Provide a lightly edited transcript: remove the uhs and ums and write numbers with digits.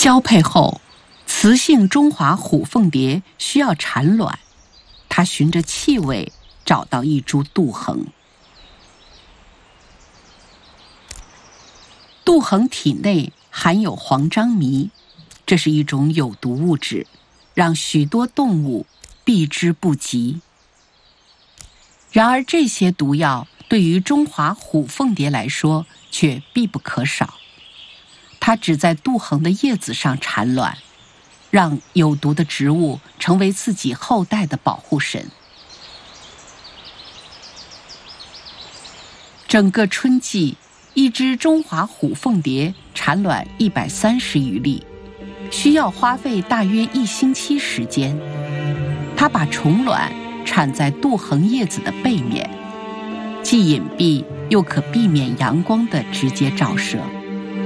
交配后，雌性中华虎凤蝶需要产卵，它循着气味找到一株杜衡。杜衡体内含有黄樟醚，这是一种有毒物质，让许多动物避之不及。然而这些毒药对于中华虎凤蝶来说却必不可少，它只在杜衡的叶子上产卵，让有毒的植物成为自己后代的保护神。整个春季，一只中华虎凤蝶产卵130余粒，需要花费大约1星期时间。它把虫卵产在杜衡叶子的背面，既隐蔽又可避免阳光的直接照射。